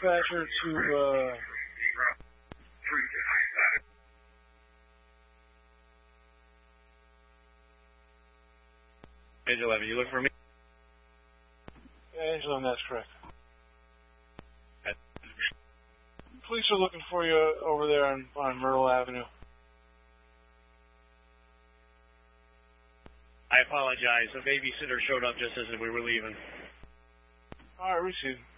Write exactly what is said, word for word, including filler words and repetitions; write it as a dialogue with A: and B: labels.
A: dispatcher to, uh...
B: Angel eleven, you look for me?
A: Yeah, Angel eleven, that's correct.
B: Okay.
A: Police are looking for you over there on, on Myrtle Avenue.
B: I apologize. A babysitter showed up just as we were leaving.
A: Alright, received.